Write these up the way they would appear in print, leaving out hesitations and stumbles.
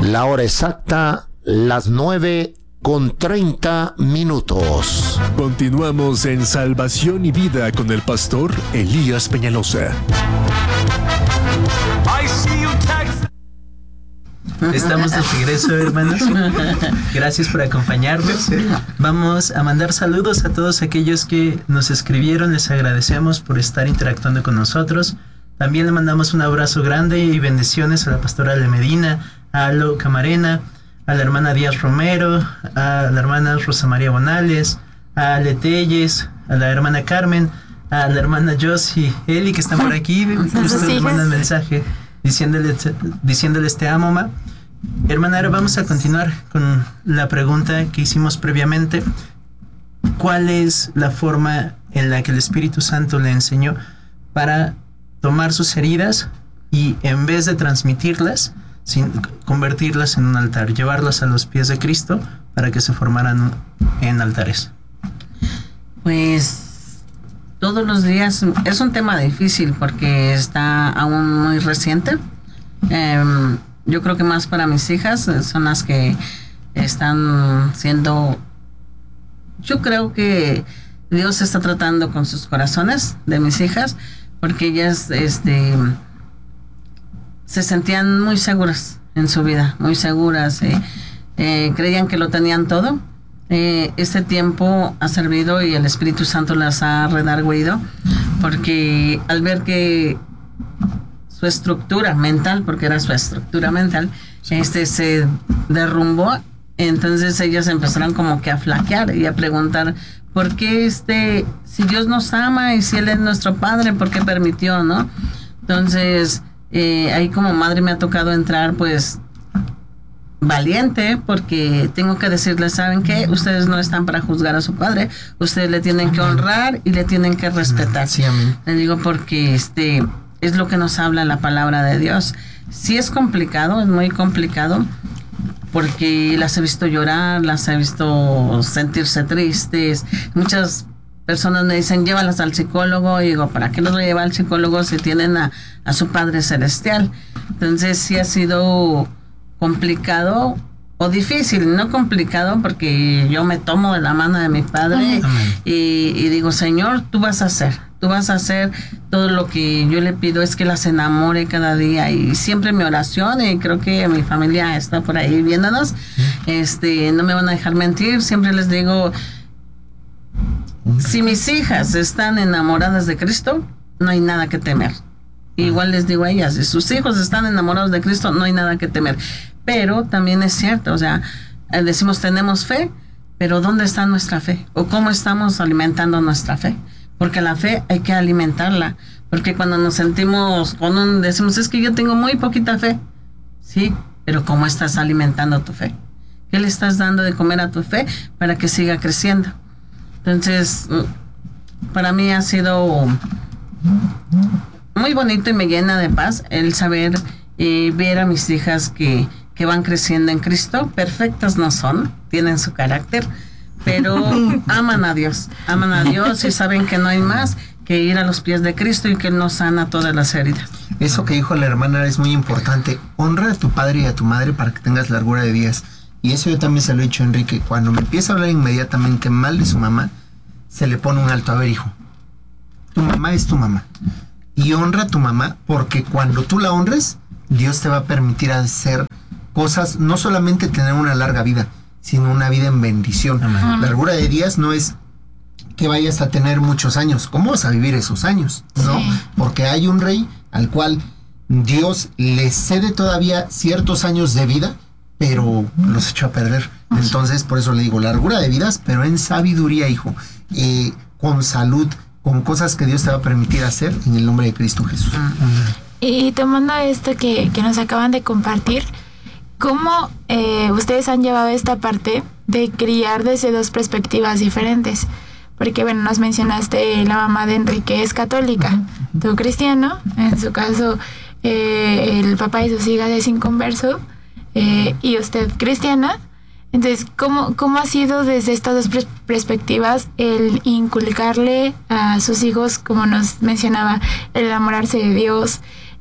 La hora exacta, las 9:30. Continuamos en Salvación y Vida con el pastor Elías Peñalosa. Estamos de regreso, hermanos. Gracias por acompañarnos. Vamos a mandar saludos a todos aquellos que nos escribieron. Les agradecemos por estar interactuando con nosotros. También le mandamos un abrazo grande y bendiciones a la pastora Ale Medina, a Alo Camarena, a la hermana Díaz Romero, a la hermana Rosa María Bonales, a Ale Telles, a la hermana Carmen, a la hermana Josie Eli, que están por aquí. Justo les mandan mensaje diciéndoles te amo, ma. Hermana, ahora vamos a continuar con la pregunta que hicimos previamente. ¿Cuál es la forma en la que el Espíritu Santo le enseñó para tomar sus heridas y en vez de transmitirlas, convertirlas en un altar, llevarlas a los pies de Cristo para que se formaran en altares? Pues todos los días es un tema difícil porque está aún muy reciente. Yo creo que más para mis hijas, son las que están siendo... Yo creo que Dios está tratando con sus corazones de mis hijas, porque ellas se sentían muy seguras en su vida, muy seguras, creían que lo tenían todo. Este tiempo ha servido y el Espíritu Santo las ha redarguido, porque al ver que su estructura mental, porque era su estructura mental, se derrumbó, entonces ellas empezaron como que a flaquear y a preguntar por qué si Dios nos ama y si Él es nuestro Padre, ¿por qué permitió, no? Entonces ahí como madre me ha tocado entrar pues valiente, porque tengo que decirles, ¿saben qué? Ustedes no están para juzgar a su padre, ustedes le tienen que honrar y le tienen que respetar. Sí, amén. Le digo porque es lo que nos habla la palabra de Dios. Sí es complicado, es muy complicado, porque las he visto llorar, las he visto sentirse tristes. Muchas personas me dicen, llévalas al psicólogo, y digo, ¿para qué los voy a llevar al psicólogo si tienen a su Padre Celestial? Entonces sí ha sido complicado o difícil, no complicado, porque yo me tomo de la mano de mi Padre y digo, Señor, tú vas a hacer todo lo que yo le pido, es que las enamore cada día. Y siempre mi oración, y creo que mi familia está por ahí viéndonos, no me van a dejar mentir, siempre les digo, si mis hijas están enamoradas de Cristo, no hay nada que temer. Igual les digo a ellas, si sus hijos están enamorados de Cristo, no hay nada que temer. Pero también es cierto, o sea, decimos tenemos fe, pero ¿dónde está nuestra fe? ¿O cómo estamos alimentando nuestra fe? Porque la fe hay que alimentarla, porque cuando nos sentimos decimos, es que yo tengo muy poquita fe. Sí, pero ¿cómo estás alimentando tu fe? ¿Qué le estás dando de comer a tu fe para que siga creciendo? Entonces, para mí ha sido muy bonito y me llena de paz el saber y ver a mis hijas que van creciendo en Cristo. Perfectas no son, tienen su carácter, pero aman a Dios y saben que no hay más que ir a los pies de Cristo y que Él nos sana todas las heridas. Eso que dijo la hermana es muy importante. Honra a tu padre y a tu madre para que tengas largura de días. Y eso yo también se lo he dicho a Enrique. Cuando me empieza a hablar inmediatamente mal de su mamá, se le pone un alto. A ver, hijo, tu mamá es tu mamá. Y honra a tu mamá, porque cuando tú la honres, Dios te va a permitir hacer cosas, no solamente tener una larga vida, sino una vida en bendición. Amén. Largura de días no es que vayas a tener muchos años. ¿Cómo vas a vivir esos años? ¿No? Sí. Porque hay un rey al cual Dios le cede todavía ciertos años de vida, pero los echó a perder. Entonces, por eso le digo, largura de vidas, pero en sabiduría, hijo, con salud, con cosas que Dios te va a permitir hacer en el nombre de Cristo Jesús. Y tomando esto que nos acaban de compartir, ¿cómo ustedes han llevado esta parte de criar desde dos perspectivas diferentes? Porque, bueno, nos mencionaste la mamá de Enrique es católica, tú cristiano, en su caso el papá de sus hijas es inconverso, y usted cristiana. Entonces, ¿cómo ha sido desde estas dos perspectivas el inculcarle a sus hijos, como nos mencionaba, el enamorarse de Dios,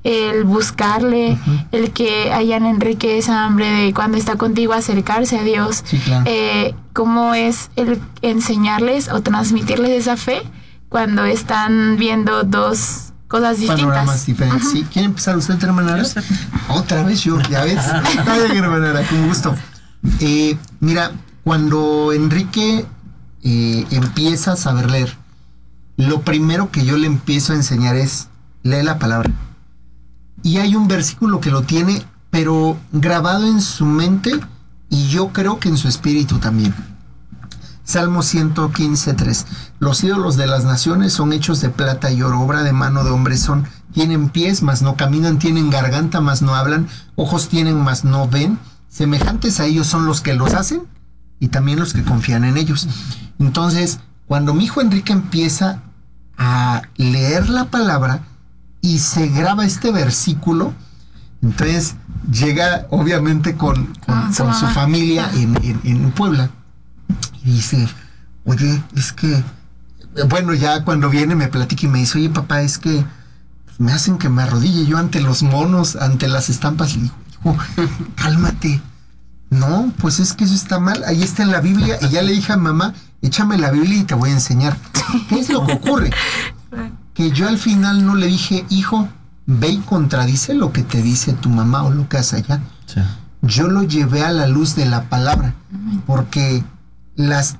el buscarle, el que haya en Enrique esa hambre de cuando está contigo acercarse a Dios. Sí, claro. ¿Cómo es el enseñarles o transmitirles esa fe cuando están viendo dos cosas distintas? Panoramas diferentes. Sí. ¿Quiere empezar usted, hermana Ara? Otra vez yo, ya ves. Está bien, hermana Ara, con gusto. Mira, cuando Enrique empieza a saber leer, lo primero que yo le empiezo a enseñar es lee la palabra. Y hay un versículo que lo tiene, pero grabado en su mente y yo creo que en su espíritu también. Salmo 115:3. Los ídolos de las naciones son hechos de plata y oro, obra de mano de hombres son. Tienen pies, mas no caminan, tienen garganta, mas no hablan, ojos tienen, mas no ven. Semejantes a ellos son los que los hacen y también los que confían en ellos. Entonces, cuando mi hijo Enrique empieza a leer la palabra y se graba este versículo, entonces llega obviamente con su familia en Puebla y dice, oye, es que, bueno, ya cuando viene me platica y me dice, oye papá, es que me hacen que me arrodille yo ante los monos, ante las estampas. Y digo, hijo, cálmate. No, pues es que eso está mal, ahí está en la Biblia. Y ya le dije a mamá, échame la Biblia y te voy a enseñar. ¿Qué es lo que ocurre? Que yo al final no le dije, hijo, ve y contradice lo que te dice tu mamá o lo que hace allá. Sí. Yo lo llevé a la luz de la palabra, porque las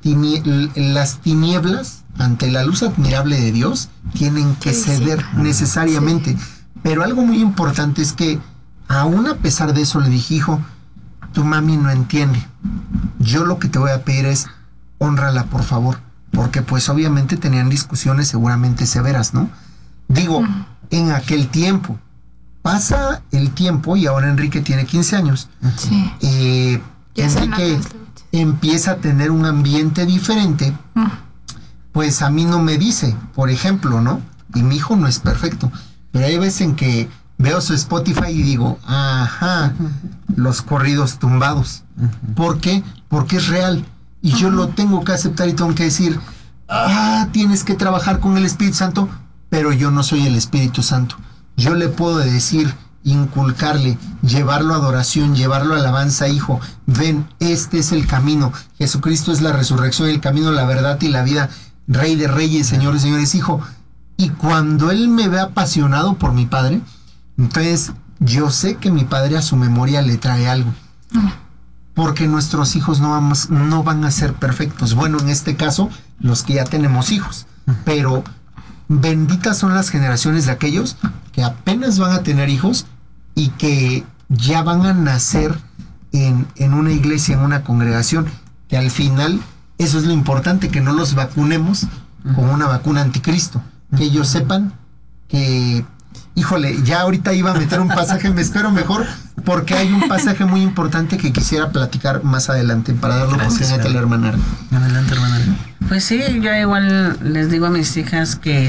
tinieblas ante la luz admirable de Dios tienen que ceder necesariamente. Pero algo muy importante es que aún a pesar de eso le dije, hijo, tu mami no entiende. Yo lo que te voy a pedir es hónrala, por favor, porque pues obviamente tenían discusiones seguramente severas, ¿no? Digo, en aquel tiempo. Pasa el tiempo y ahora Enrique tiene 15 años. Sí. Enrique empieza a tener un ambiente diferente. Pues a mí no me dice, por ejemplo, ¿no? Y mi hijo no es perfecto, pero hay veces en que veo su Spotify y digo, ajá, los corridos tumbados. ¿Por qué? Porque es real. Y yo lo tengo que aceptar y tengo que decir, tienes que trabajar con el Espíritu Santo, pero yo no soy el Espíritu Santo. Yo le puedo decir, inculcarle, llevarlo a adoración, llevarlo a alabanza, hijo, ven, este es el camino. Jesucristo es la resurrección, el camino, la verdad y la vida. Rey de reyes, señores, señores, hijo. Y cuando él me ve apasionado por mi padre, entonces yo sé que mi padre a su memoria le trae algo. Porque nuestros hijos no van a ser perfectos. Bueno, en este caso, los que ya tenemos hijos. Pero benditas son las generaciones de aquellos que apenas van a tener hijos y que ya van a nacer en una iglesia, en una congregación, que al final eso es lo importante, que no los vacunemos con una vacuna anticristo, que ellos sepan que, híjole, ya ahorita iba a meter un pasaje, me espero mejor, porque hay un pasaje muy importante que quisiera platicar más adelante para darle oportunidad a la hermana. Adelante, hermana. Pues sí, yo igual les digo a mis hijas que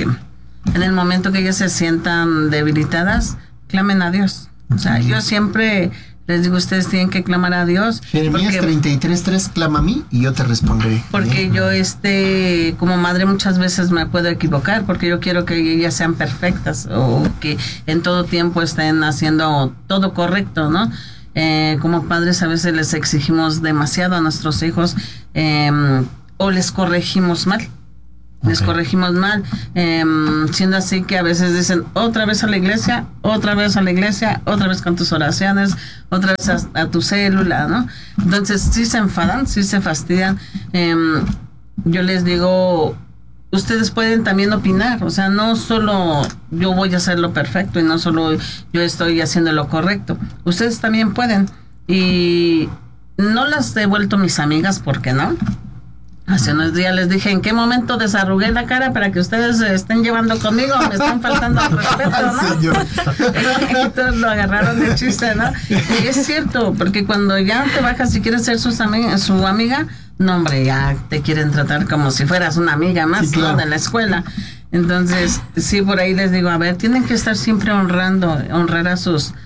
en el momento que ellas se sientan debilitadas, clamen a Dios. O sea, yo siempre les digo, ustedes tienen que clamar a Dios. Jeremías 33:3, clama a mí y yo te responderé. Porque yo como madre muchas veces me puedo equivocar, porque yo quiero que ellas sean perfectas o que en todo tiempo estén haciendo todo correcto, ¿no? Como padres a veces les exigimos demasiado a nuestros hijos o les corregimos mal. Les corregimos mal, siendo así que a veces dicen otra vez a la iglesia, otra vez a la iglesia, otra vez con tus oraciones, otra vez a tu célula, ¿no? Entonces sí se enfadan, sí se fastidian. Yo les digo, ustedes pueden también opinar, o sea, no solo yo voy a hacer lo perfecto y no solo yo estoy haciendo lo correcto, ustedes también pueden. Y no las he vuelto mis amigas, ¿por qué no? Hace unos días les dije, ¿en qué momento desarrugué la cara para que ustedes se estén llevando conmigo? Me están faltando al respeto, ¿no? Todos lo agarraron de chiste, ¿no? Y es cierto, porque cuando ya te bajas y quieres ser su amiga, no, hombre, ya te quieren tratar como si fueras una amiga más, sí, claro, ¿no? De la escuela. Entonces, sí, por ahí les digo, a ver, tienen que estar siempre honrar a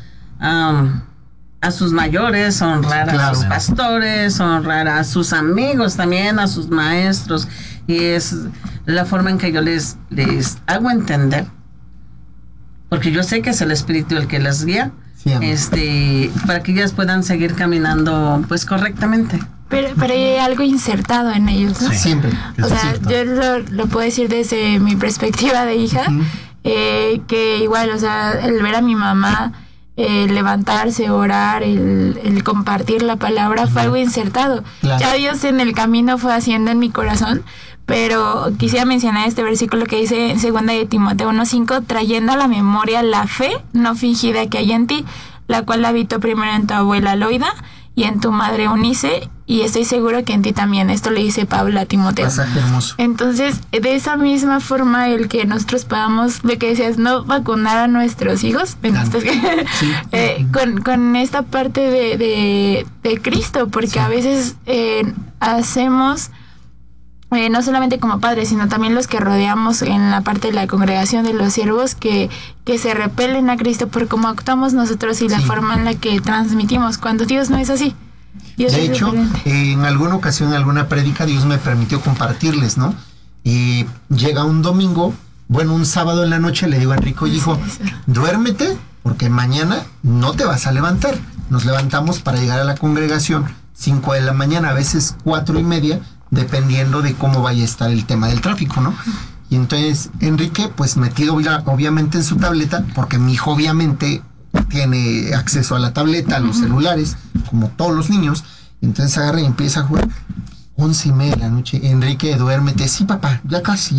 sus mayores, honrar a sus pastores, honrar a sus amigos también, a sus maestros, y es la forma en que yo les hago entender porque yo sé que es el Espíritu el que las guía, Sí, amén. para que ellas puedan seguir caminando pues correctamente. Pero hay algo insertado en ellos, ¿no? Siempre. O sea, yo lo puedo decir desde mi perspectiva de hija, que igual, o sea, el ver a mi mamá levantarse, orar, el compartir la palabra fue algo insertado. Claro. Ya Dios en el camino fue haciendo en mi corazón, pero quisiera mencionar este versículo que dice en 2 de Timoteo 1:5, trayendo a la memoria la fe no fingida que hay en ti, la cual habitó primero en tu abuela Loida y en tu madre Eunice, y estoy seguro que en ti también. Esto le dice Pablo a Timoteo. Pasaje hermoso. Entonces, de esa misma forma, el que nosotros podamos, lo que decías, no vacunar a nuestros hijos, bueno, Sí. con esta parte de Cristo, porque a veces hacemos, no solamente como padres, sino también los que rodeamos en la parte de la congregación de los siervos, que se repelen a Cristo por cómo actuamos nosotros y la forma en la que transmitimos, cuando Dios no es así. Dios De es hecho, diferente. en alguna ocasión, en alguna prédica, Dios me permitió compartirles, ¿no? Y llega un domingo, un sábado en la noche, le digo a Enrico, hijo, duérmete, porque mañana no te vas a levantar. Nos levantamos para llegar a la congregación 5 de la mañana, a veces 4:30, dependiendo de cómo vaya a estar el tema del tráfico, ¿no? Y entonces Enrique, pues metido obviamente en su tableta, porque mi hijo obviamente tiene acceso a la tableta, a los celulares, como todos los niños, y entonces agarra y empieza a jugar. 11:30 de la noche, Enrique, duérmete. Sí, papá, ya casi.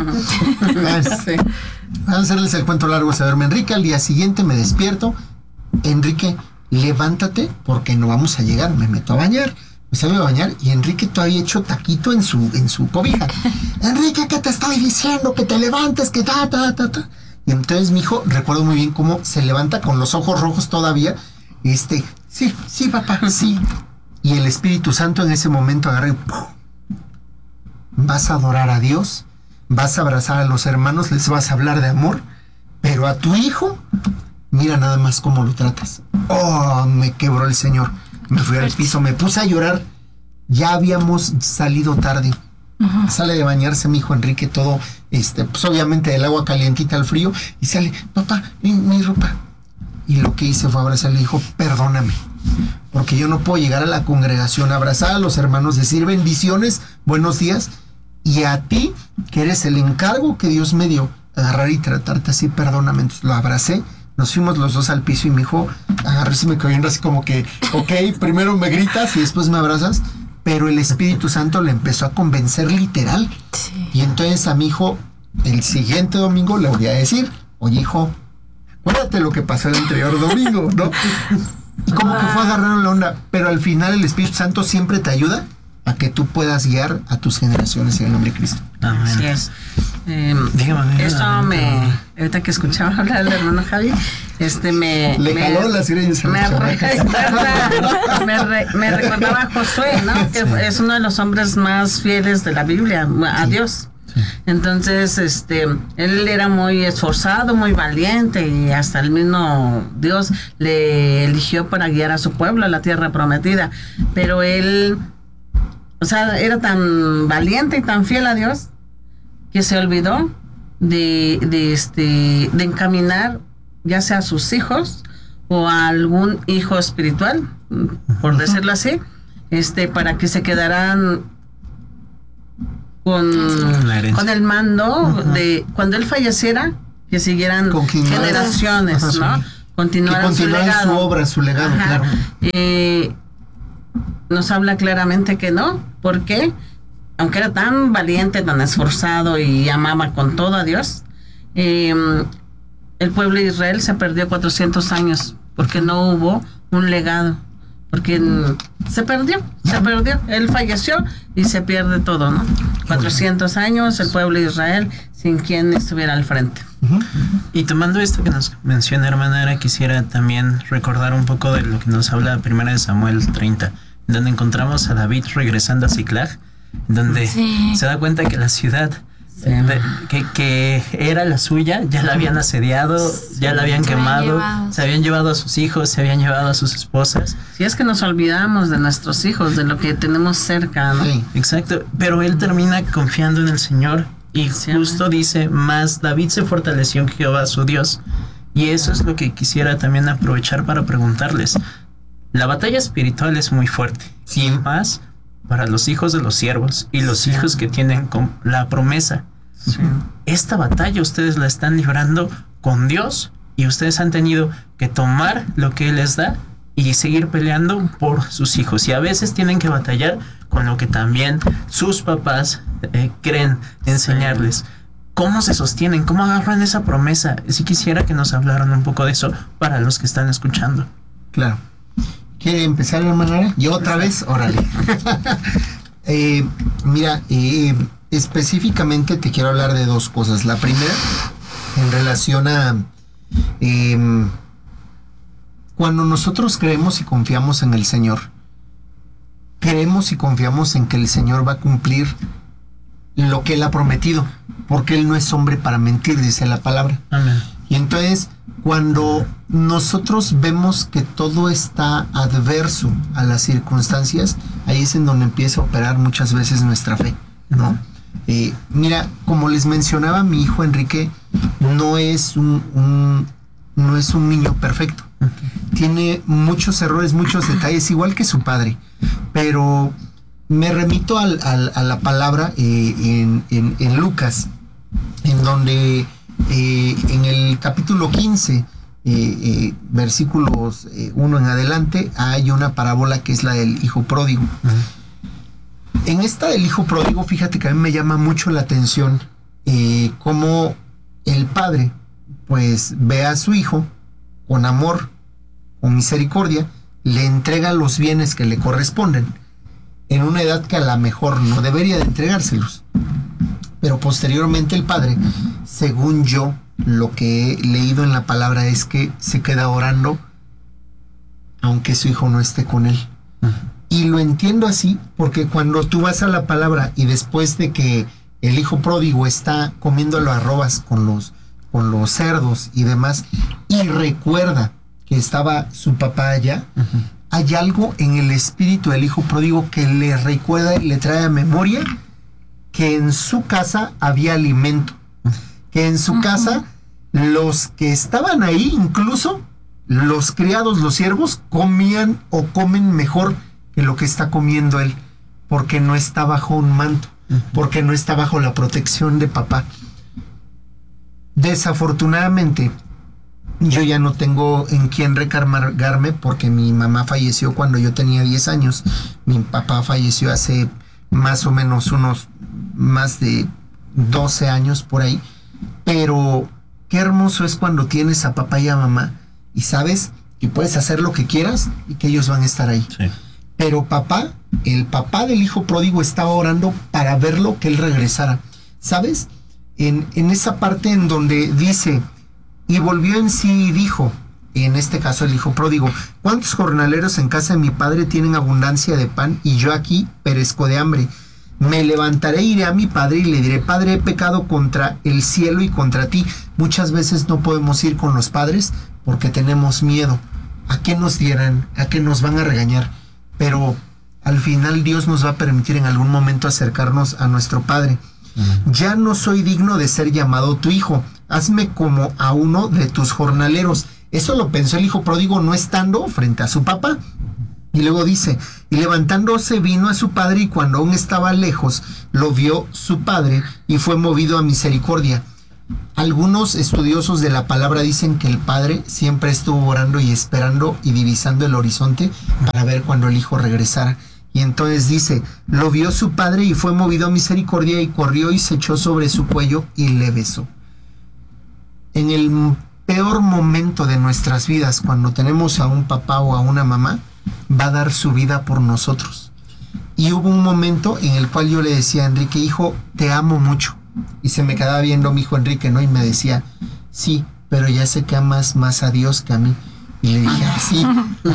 Sí. Vamos a hacerles el cuento largo, se duerme Enrique. Al día siguiente me despierto. Enrique, levántate porque no vamos a llegar. Me meto a bañar. Me salgo a bañar y Enrique todavía hecho taquito en su cobija. Enrique, ¿qué te estoy diciendo? Que te levantes, que ta. Y entonces mi hijo, recuerdo muy bien cómo se levanta con los ojos rojos todavía. Sí, papá, sí. Y el Espíritu Santo en ese momento agarra y ¡pum! Vas a adorar a Dios, vas a abrazar a los hermanos, les vas a hablar de amor, pero a tu hijo, mira nada más cómo lo tratas. Oh, me quebró el Señor. Me fui al piso, me puse a llorar. Ya habíamos salido tarde. Sale de bañarse mi hijo Enrique, todo, pues obviamente del agua calientita al frío, y sale, papá, mi ropa. Y lo que hice fue abrazarle, dijo, perdóname, porque yo no puedo llegar a la congregación, abrazar a los hermanos, decir bendiciones, buenos días, y a ti, que eres el encargo que Dios me dio, agarrar y tratarte así, perdóname. Entonces lo abracé, nos fuimos los dos al piso y mi hijo agarró y se me cayó así como que, ok, primero me gritas y después me abrazas, pero el Espíritu Santo le empezó a convencer literal. Sí. Y entonces a mi hijo, el siguiente domingo le voy a decir, oye hijo, acuérdate lo que pasó el anterior domingo, ¿no? Como que fue agarrando la onda, pero al final el Espíritu Santo siempre te ayuda a que tú puedas guiar a tus generaciones en el nombre de Cristo. Así es. Dígame. Esto ahorita que escuchaba hablar al hermano Javi, Le caló la sirena y se me lo recordaba a Josué, ¿no? Que es uno de los hombres más fieles de la Biblia, a Dios. Entonces, él era muy esforzado, muy valiente, y hasta el mismo Dios le eligió para guiar a su pueblo a la tierra prometida. Pero él, era tan valiente y tan fiel a Dios que se olvidó de encaminar ya sea a sus hijos o a algún hijo espiritual, por decirlo así, para que se quedaran con el mando de cuando él falleciera, que siguieran generaciones, ¿no? Continuaran su obra, su legado. Ajá. Claro. Nos habla claramente que no, porque aunque era tan valiente, tan esforzado y amaba con todo a Dios, el pueblo de Israel se perdió 400 años porque no hubo un legado, porque se perdió, él falleció y se pierde todo, ¿no? 400 años el pueblo de Israel sin quien estuviera al frente. Y tomando esto que nos menciona hermana, ahora quisiera también recordar un poco de lo que nos habla 1 Samuel 30, donde encontramos a David regresando a Ziklag, donde se da cuenta que la ciudad que era la suya, ya la habían asediado, ya la habían quemado, se habían llevado a sus hijos, se habían llevado a sus esposas. Si es que nos olvidamos de nuestros hijos, de lo que tenemos cerca, ¿no? Sí. Exacto, pero él termina confiando en el Señor y justo dice, más David se fortaleció en Jehová su Dios Y eso es lo que quisiera también aprovechar para preguntarles. La batalla espiritual es muy fuerte. Sí. Y más para los hijos de los siervos y los hijos que tienen la promesa. Sí. Esta batalla ustedes la están librando con Dios y ustedes han tenido que tomar lo que Él les da y seguir peleando por sus hijos. Y a veces tienen que batallar con lo que también sus papás creen enseñarles. ¿Cómo se sostienen? ¿Cómo agarran esa promesa? Si quisiera que nos hablaran un poco de eso para los que están escuchando. Claro. ¿Quiere empezar, hermana? Yo otra vez, órale. Mira, específicamente te quiero hablar de dos cosas. La primera, en relación a cuando nosotros creemos y confiamos en el Señor, creemos y confiamos en que el Señor va a cumplir lo que Él ha prometido, porque Él no es hombre para mentir, dice la palabra. Amén. Y entonces, cuando nosotros vemos que todo está adverso a las circunstancias, ahí es en donde empieza a operar muchas veces nuestra fe, ¿no? Mira, como les mencionaba, mi hijo Enrique no es un niño perfecto. Tiene muchos errores, muchos detalles, igual que su padre. Pero me remito a la palabra en Lucas, en donde en el capítulo 15, versículos 1 en adelante, hay una parábola que es la del hijo pródigo. En esta del hijo pródigo, fíjate que a mí me llama mucho la atención cómo el padre pues ve a su hijo con amor, con misericordia, le entrega los bienes que le corresponden en una edad que a lo mejor no debería de entregárselos. Pero posteriormente el padre, según yo, lo que he leído en la palabra es que se queda orando aunque su hijo no esté con él. Y lo entiendo así porque cuando tú vas a la palabra y después de que el hijo pródigo está comiendo las arrobas con los cerdos y demás, y recuerda que estaba su papá allá, hay algo en el espíritu del hijo pródigo que le recuerda y le trae a memoria que en su casa había alimento, que en su casa los que estaban ahí, incluso los criados, los siervos, comían o comen mejor que lo que está comiendo él, porque no está bajo un manto, porque no está bajo la protección de papá. Desafortunadamente, yo ya no tengo en quién recargarme porque mi mamá falleció cuando yo tenía 10 años. Mi papá falleció hace más o menos unos más de 12 años por ahí. Pero qué hermoso es cuando tienes a papá y a mamá y sabes que puedes hacer lo que quieras y que ellos van a estar ahí. Sí. Pero papá, el papá del hijo pródigo estaba orando para verlo, que él regresara. ¿Sabes? En esa parte en donde dice, y volvió en sí y dijo, en este caso el hijo pródigo, ¿cuántos jornaleros en casa de mi padre tienen abundancia de pan y yo aquí perezco de hambre? Me levantaré, iré a mi padre y le diré, Padre, he pecado contra el cielo y contra ti. Muchas veces no podemos ir con los padres porque tenemos miedo. ¿A qué nos dieran? ¿A qué nos van a regañar? Pero al final Dios nos va a permitir en algún momento acercarnos a nuestro Padre. Ya no soy digno de ser llamado tu hijo. Hazme como a uno de tus jornaleros. Eso lo pensó el hijo pródigo no estando frente a su papá. Y luego dice, y levantándose vino a su padre y cuando aún estaba lejos, lo vio su padre y fue movido a misericordia. Algunos estudiosos de la palabra dicen que el padre siempre estuvo orando y esperando y divisando el horizonte para ver cuando el hijo regresara. Y entonces dice, lo vio su padre y fue movido a misericordia y corrió y se echó sobre su cuello y le besó. En el peor momento de nuestras vidas, cuando tenemos a un papá o a una mamá, va a dar su vida por nosotros. Y hubo un momento en el cual yo le decía a Enrique, hijo, te amo mucho. Y se me quedaba viendo mi hijo Enrique, ¿no? Y me decía, sí, pero ya sé que amas más a Dios que a mí. Y le dije, sí.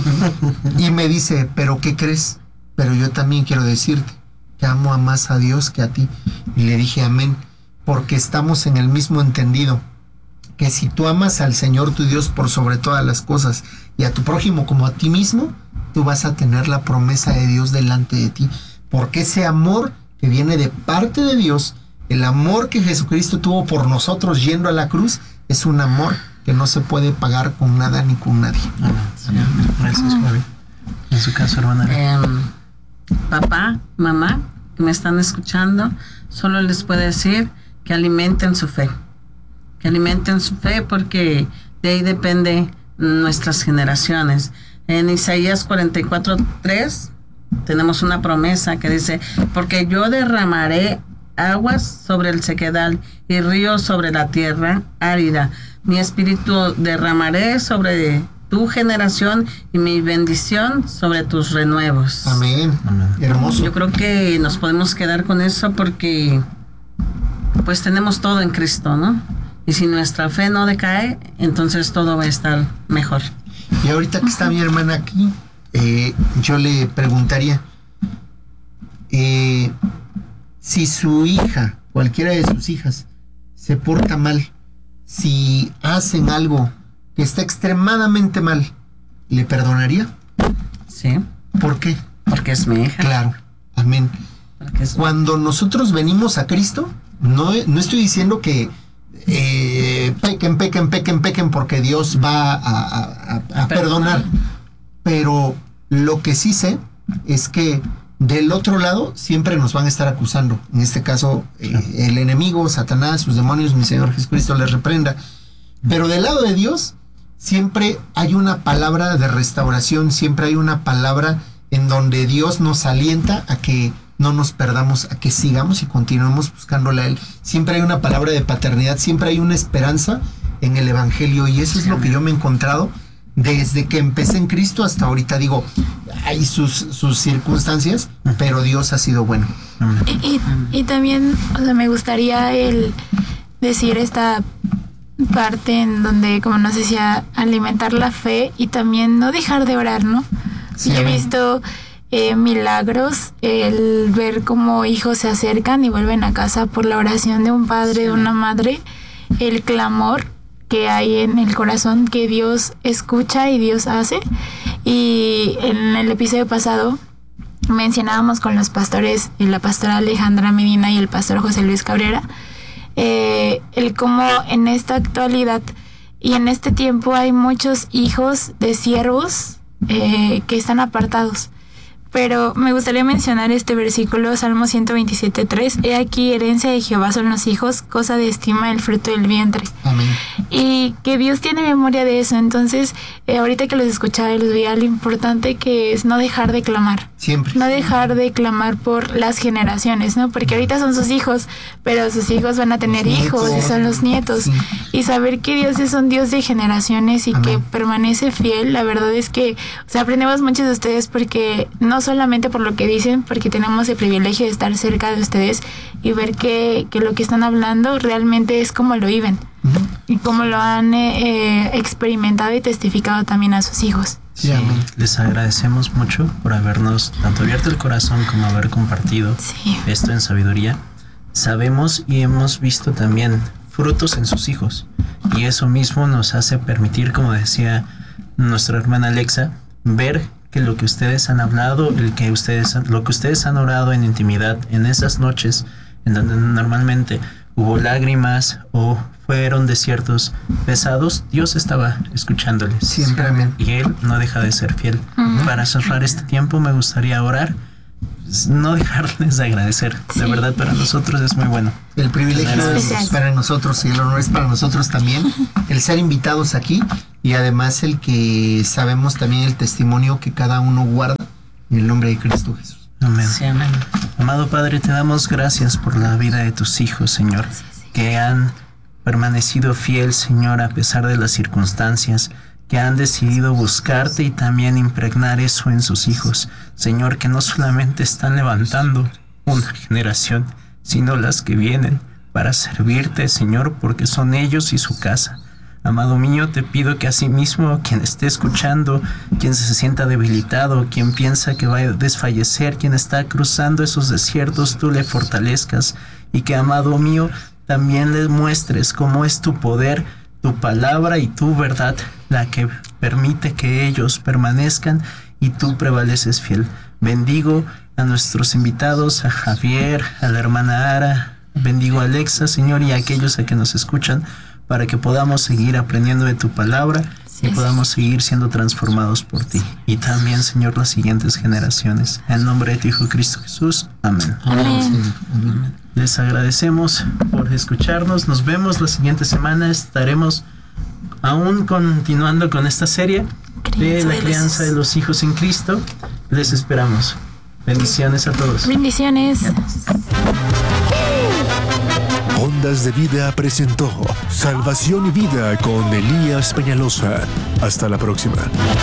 Y me dice, ¿pero qué crees? Pero yo también quiero decirte que amo más a Dios que a ti. Y le dije, amén, porque estamos en el mismo entendido, que si tú amas al Señor tu Dios por sobre todas las cosas y a tu prójimo como a ti mismo, tú vas a tener la promesa de Dios delante de ti, porque ese amor que viene de parte de Dios, el amor que Jesucristo tuvo por nosotros yendo a la cruz, es un amor que no se puede pagar con nada ni con nadie. Gracias, Fabi. En su caso, hermana. Papá, mamá, que me están escuchando, solo les puedo decir que alimenten su fe. Que alimenten su fe, porque de ahí depende nuestras generaciones. En Isaías 44:3 tenemos una promesa que dice: porque yo derramaré aguas sobre el sequedal y ríos sobre la tierra árida. Mi espíritu derramaré sobre tu generación y mi bendición sobre tus renuevos. Amén. Hermoso. Yo creo que nos podemos quedar con eso porque pues tenemos todo en Cristo, ¿no? Y si nuestra fe no decae, entonces todo va a estar mejor. Y ahorita que está mi hermana aquí, yo le preguntaría, si su hija, cualquiera de sus hijas, se porta mal, si hacen algo que está extremadamente mal, ¿le perdonaría? Sí. ¿Por qué? Porque es mi hija. Claro. Amén. Cuando nosotros venimos a Cristo, no estoy diciendo que pequen porque Dios va a perdonar, pero lo que sí sé es que del otro lado siempre nos van a estar acusando. En este caso, el enemigo, Satanás, sus demonios, mi Señor Jesucristo les reprenda. Pero del lado de Dios siempre hay una palabra de restauración, siempre hay una palabra en donde Dios nos alienta a que no nos perdamos, a que sigamos y continuemos buscándole a Él. Siempre hay una palabra de paternidad, siempre hay una esperanza en el Evangelio, y eso es lo que yo me he encontrado desde que empecé en Cristo hasta ahorita. Digo, hay sus circunstancias, pero Dios ha sido bueno. Y también, o sea, me gustaría decir esta parte en donde, como nos decía, alimentar la fe y también no dejar de orar, ¿no? Sí, yo he visto milagros, el ver cómo hijos se acercan y vuelven a casa por la oración de un padre, de una madre, el clamor que hay en el corazón que Dios escucha y Dios hace. Y en el episodio pasado mencionábamos con los pastores, la pastora Alejandra Medina y el pastor José Luis Cabrera, el cómo en esta actualidad y en este tiempo hay muchos hijos de siervos que están apartados. Pero me gustaría mencionar este versículo, Salmo 127:3. He aquí, herencia de Jehová son los hijos, cosa de estima el fruto del vientre. Amén. Y que Dios tiene memoria de eso. Entonces, ahorita que los escuchaba y los veía, lo importante que es no dejar de clamar. Siempre. No dejar de clamar por las generaciones, ¿no? Porque ahorita son sus hijos, pero sus hijos van a tener hijos y son los nietos. Sí. Y saber que Dios es un Dios de generaciones y que permanece fiel, la verdad es que, o sea, aprendemos mucho de ustedes, porque no solamente por lo que dicen, porque tenemos el privilegio de estar cerca de ustedes y ver que lo que están hablando realmente es como lo viven y como lo han experimentado y testificado también a sus hijos. Sí, les agradecemos mucho por habernos tanto abierto el corazón como haber compartido esto en sabiduría. Sabemos y hemos visto también frutos en sus hijos, y eso mismo nos hace permitir, como decía nuestra hermana Alexa, ver que lo que ustedes han hablado, lo que ustedes han orado en intimidad en esas noches en donde normalmente hubo lágrimas o fueron desiertos pesados, Dios estaba escuchándoles. Siempre, amén. Y Él no deja de ser fiel. Para cerrar este tiempo me gustaría orar, no dejarles de agradecer. De verdad, para nosotros es muy bueno. El privilegio es para nosotros y el honor es para nosotros también, el ser invitados aquí, y además el que sabemos también el testimonio que cada uno guarda en el nombre de Cristo Jesús. Amén. Sí, amén. Amado Padre, te damos gracias por la vida de tus hijos, Señor, que han permanecido fiel, Señor, a pesar de las circunstancias, que han decidido buscarte y también impregnar eso en sus hijos. Señor, que no solamente están levantando una generación, sino las que vienen para servirte, Señor, porque son ellos y su casa. Amado mío, te pido que asimismo quien esté escuchando, quien se sienta debilitado, quien piensa que va a desfallecer, quien está cruzando esos desiertos, tú le fortalezcas, y que, amado mío, también les muestres cómo es tu poder, tu palabra y tu verdad la que permite que ellos permanezcan y tú prevaleces fiel. Bendigo a nuestros invitados, a Javier, a la hermana Ara, bendigo a Alexa, Señor, y a aquellos a que nos escuchan, para que podamos seguir aprendiendo de tu palabra y podamos seguir siendo transformados por ti. Y también, Señor, las siguientes generaciones. En nombre de tu Hijo Cristo Jesús. Amén. Amén. Les agradecemos por escucharnos. Nos vemos la siguiente semana. Estaremos aún continuando con esta serie de la crianza de los hijos en Cristo. Les esperamos. Bendiciones a todos. Bendiciones. Ondas de Vida presentó Salvación y Vida con Elías Peñalosa. Hasta la próxima.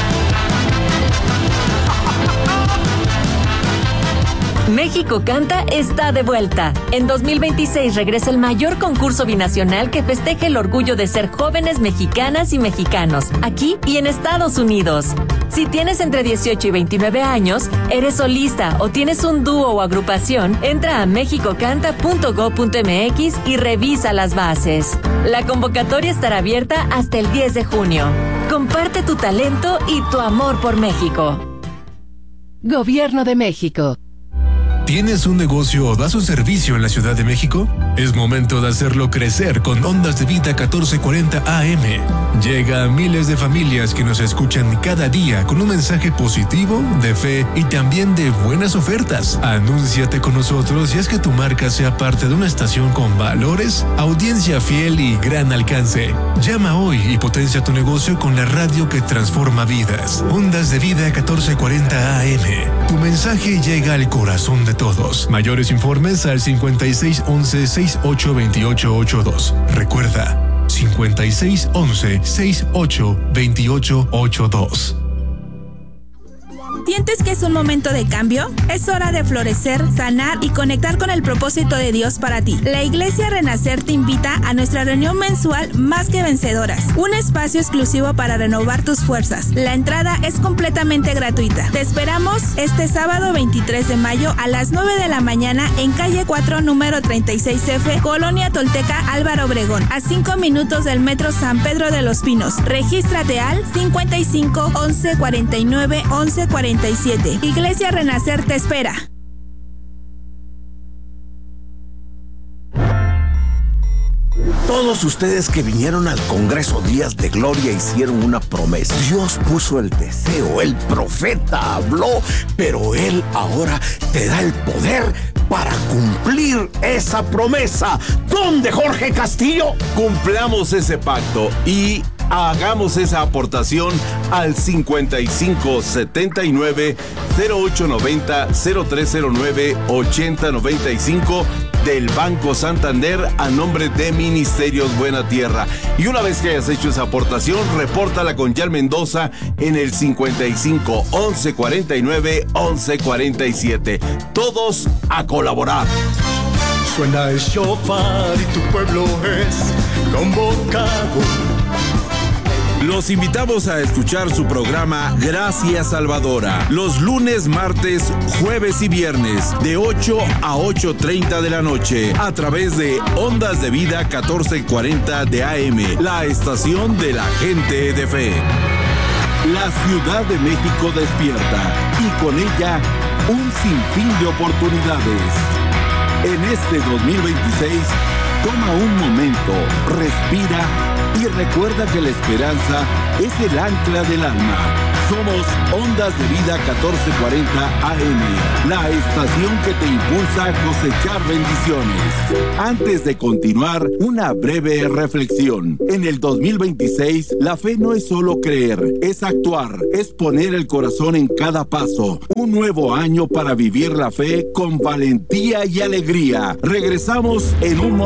México Canta está de vuelta. En 2026 regresa el mayor concurso binacional que festeja el orgullo de ser jóvenes mexicanas y mexicanos, aquí y en Estados Unidos. Si tienes entre 18 y 29 años, eres solista o tienes un dúo o agrupación, entra a mexicocanta.go.mx y revisa las bases. La convocatoria estará abierta hasta el 10 de junio. Comparte tu talento y tu amor por México. Gobierno de México. ¿Tienes un negocio o das un servicio en la Ciudad de México? Es momento de hacerlo crecer con Ondas de Vida 1440 AM. Llega a miles de familias que nos escuchan cada día con un mensaje positivo, de fe y también de buenas ofertas. Anúnciate con nosotros y haz que tu marca sea parte de una estación con valores, audiencia fiel y gran alcance. Llama hoy y potencia tu negocio con la radio que transforma vidas. Ondas de Vida 1440 AM. Tu mensaje llega al corazón de todos. Mayores informes al 5611-682882. Recuerda, 5611-682882. ¿Sientes que es un momento de cambio? Es hora de florecer, sanar y conectar con el propósito de Dios para ti. La Iglesia Renacer te invita a nuestra reunión mensual Más que Vencedoras, un espacio exclusivo para renovar tus fuerzas. La entrada es completamente gratuita. Te esperamos este sábado 23 de mayo a las 9 de la mañana en calle 4, número 36F, Colonia Tolteca, Álvaro Obregón, a 5 minutos del metro San Pedro de los Pinos. Regístrate al 55 11 49 11 47. Iglesia Renacer te espera. Todos ustedes que vinieron al Congreso Días de Gloria hicieron una promesa. Dios puso el deseo, el profeta habló, pero Él ahora te da el poder para cumplir esa promesa. ¿Dónde, Jorge Castillo? Cumplamos ese pacto y hagamos esa aportación al 5579-0890-0309-8095 del Banco Santander a nombre de Ministerios Buena Tierra. Y una vez que hayas hecho esa aportación, repórtala con Yal Mendoza en el 55 11 49 11 47. Todos a colaborar. Suena el shofar y tu pueblo es convocado. Los invitamos a escuchar su programa Gracias Salvadora, los lunes, martes, jueves y viernes, de 8 a 8:30 de la noche, a través de Ondas de Vida 1440 de AM, la estación de la gente de fe. La Ciudad de México despierta y con ella un sinfín de oportunidades. En este 2026, toma un momento, respira y recuerda que la esperanza es el ancla del alma. Somos Ondas de Vida 1440 AM, la estación que te impulsa a cosechar bendiciones. Antes de continuar, una breve reflexión. En el 2026, la fe no es solo creer, es actuar, es poner el corazón en cada paso. Un nuevo año para vivir la fe con valentía y alegría. Regresamos en un momento.